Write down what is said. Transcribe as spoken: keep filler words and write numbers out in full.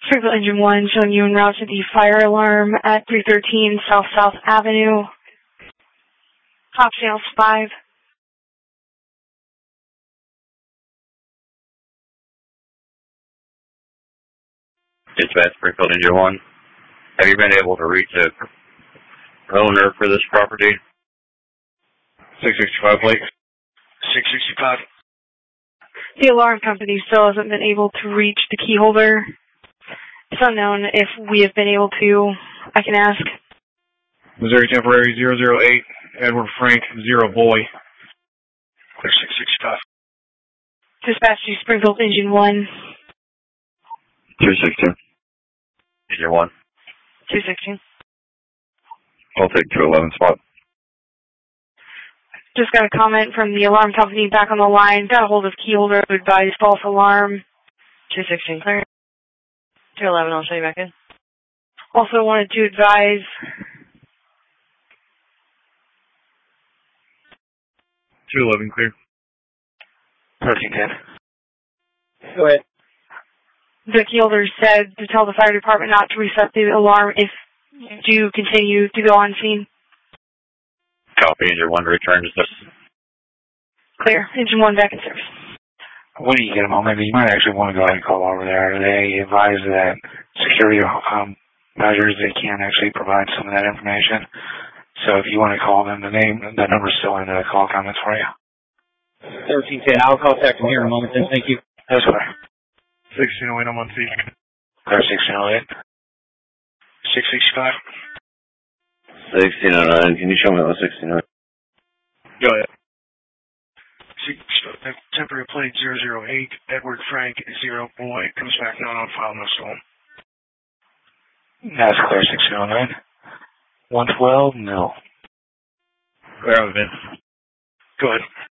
Springfield Engine one showing you en route to the fire alarm at three thirteen South South Avenue. Top channel five. Dispatch, Springfield Engine one. Have you been able to reach the owner for this property? six sixty-five, Blake. six sixty-five. The alarm company still hasn't been able to reach the key holder. It's unknown if we have been able to. I can ask. Missouri Temporary zero zero eight, Edward Frank, zero boy. Clear six sixty-five. Dispatch to Springfield Engine one. two sixty. Engine one. two sixty. I'll take two eleven spot. Just got a comment from the alarm company back on the line. Got a hold of key holder to advise false alarm. two sixteen clear. two eleven, I'll show you back in. Also wanted to advise two eleven clear. thirteen ten. Go ahead. the key holder said to tell the fire department not to reset the alarm if you do continue to go on scene. Copy, Engine one return to service. Clear. Engine one back in service. When you get a moment, you might actually want to go ahead and call over there. They advise that security um, measures, they can't actually provide some of that information. So if you want to call them, the name, the number's still in the call comments for you. thirteen ten. I'll contact them here in a moment then. Thank you. That's right. sixteen oh eight, I'm on scene. Clear sixteen oh eight. six sixty-five. sixteen oh nine, can you show me what sixteen oh eight? Go ahead. Temporary plate zero zero eight, Edward Frank, zero boy, comes back not on file, no stolen. That's clear sixteen oh nine. one twelve, no. Clear, I've been. Go ahead.